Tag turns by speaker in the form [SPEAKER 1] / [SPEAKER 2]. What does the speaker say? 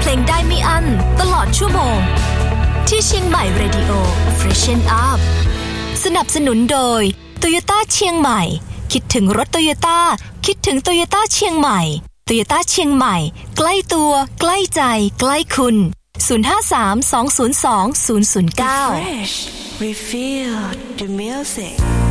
[SPEAKER 1] ลงได้ไม่อั้นตลอดชั่วโมงที่เชียงใหม่ Radio Freshen Up สนับสนุนโดย Toyota เชียงใหม่คิดถึงรถ Toyota คิดถึง Toyota เชียงใหม่ Toyota เชียงใหม่ใกล้ตัวใกล้ใจใกล้คุณ053 202 009
[SPEAKER 2] Fresh Refill the music